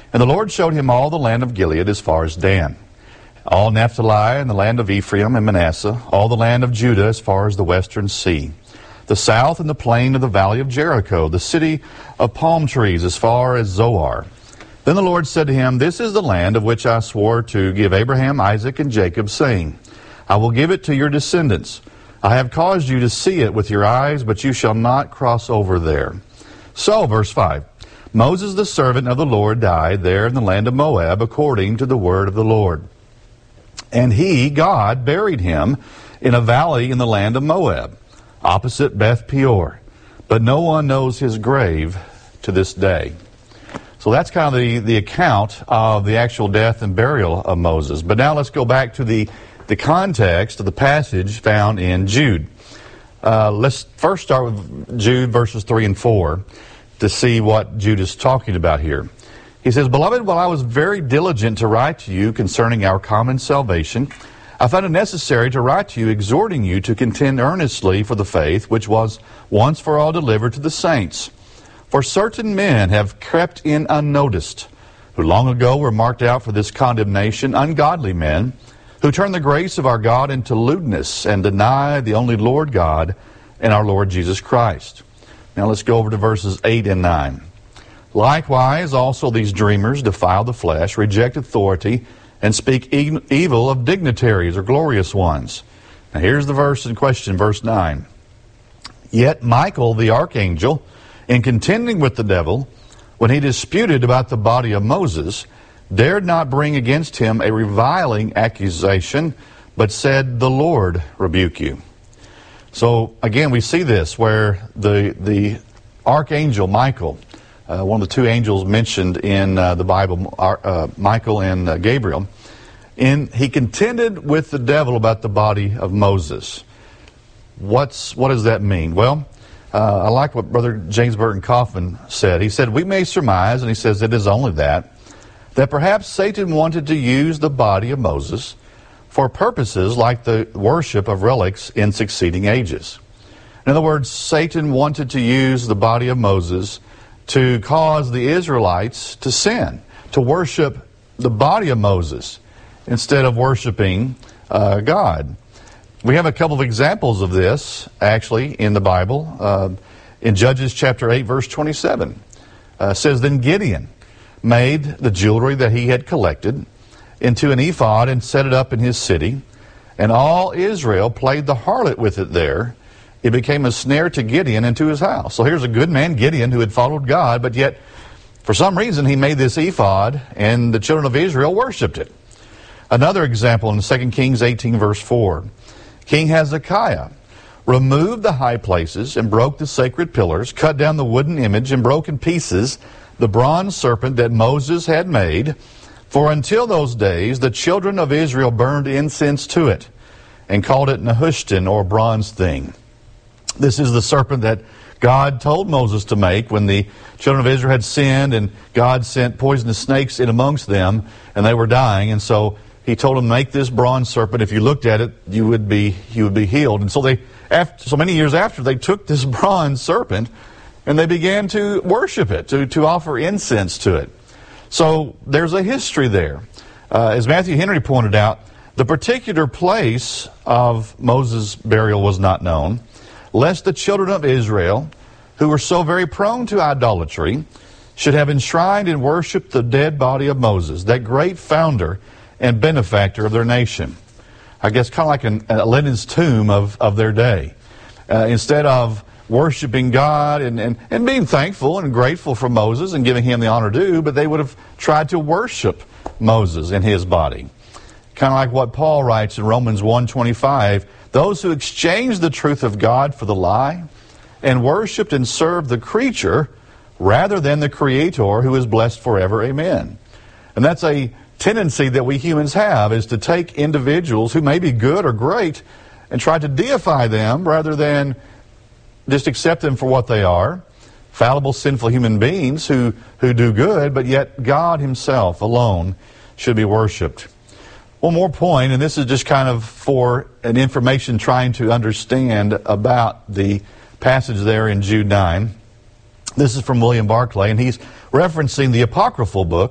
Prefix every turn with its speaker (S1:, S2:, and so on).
S1: And the Lord showed him all the land of Gilead as far as Dan, all Naphtali and the land of Ephraim and Manasseh, all the land of Judah as far as the western sea, the south and the plain of the valley of Jericho, the city of palm trees as far as Zoar. Then the Lord said to him, This is the land of which I swore to give Abraham, Isaac, and Jacob, saying, I will give it to your descendants. I have caused you to see it with your eyes, but you shall not cross over there. So, verse 5, Moses the servant of the Lord died there in the land of Moab, according to the word of the Lord. And he, God, buried him in a valley in the land of Moab, opposite Beth Peor. But no one knows his grave to this day. So that's kind of the account of the actual death and burial of Moses. But now let's go back to the context of the passage found in Jude. Let's first start with Jude verses 3 and 4 to see what Jude is talking about here. He says, Beloved, while I was very diligent to write to you concerning our common salvation, I found it necessary to write to you, exhorting you to contend earnestly for the faith which was once for all delivered to the saints. For certain men have crept in unnoticed, who long ago were marked out for this condemnation, ungodly men, who turn the grace of our God into lewdness and deny the only Lord God and our Lord Jesus Christ. Now let's go over to verses 8 and 9. Likewise, also these dreamers defile the flesh, reject authority, and speak evil of dignitaries or glorious ones. Now here's the verse in question, verse 9. Yet Michael the archangel, in contending with the devil, when he disputed about the body of Moses, dared not bring against him a reviling accusation, but said, The Lord rebuke you. So again, we see this where the archangel Michael, one of the two angels mentioned in the Bible, Michael and Gabriel, he contended with the devil about the body of Moses. What does that mean? Well, I like what Brother James Burton Coffin said. He said, we may surmise, and he says it is only that perhaps Satan wanted to use the body of Moses for purposes like the worship of relics in succeeding ages. In other words, Satan wanted to use the body of Moses to cause the Israelites to sin, to worship the body of Moses instead of worshiping God. We have a couple of examples of this, actually, in the Bible. In Judges chapter 8, verse 27, says, Then Gideon made the jewelry that he had collected into an ephod and set it up in his city, and all Israel played the harlot with it there. It became a snare to Gideon and to his house. So here's a good man, Gideon, who had followed God, but yet, for some reason, he made this ephod, and the children of Israel worshipped it. Another example in 2 Kings 18, verse 4. King Hezekiah removed the high places and broke the sacred pillars, cut down the wooden image, and broke in pieces the bronze serpent that Moses had made. For until those days, the children of Israel burned incense to it and called it Nehushtan, or bronze thing. This is the serpent that God told Moses to make when the children of Israel had sinned, and God sent poisonous snakes in amongst them, and they were dying. And so he told them, make this bronze serpent. If you looked at it, you would be healed. And so so many years after, they took this bronze serpent and they began to worship it, to offer incense to it. So there's a history there. As Matthew Henry pointed out, the particular place of Moses' burial was not known, lest the children of Israel, who were so very prone to idolatry, should have enshrined and worshipped the dead body of Moses, that great founder and benefactor of their nation. I guess kind of like a Lenin's tomb of their day. Instead of worshiping God and being thankful and grateful for Moses and giving him the honor due, but they would have tried to worship Moses and his body. Kind of like what Paul writes in Romans 1:25, those who exchanged the truth of God for the lie and worshipped and served the creature rather than the Creator, who is blessed forever. Amen. And that's a tendency that we humans have, is to take individuals who may be good or great and try to deify them rather than just accept them for what they are, fallible, sinful human beings who do good, but yet God himself alone should be worshipped. One more point, and this is just kind of for an information trying to understand about the passage there in Jude 9. This is from William Barclay, and he's referencing the apocryphal book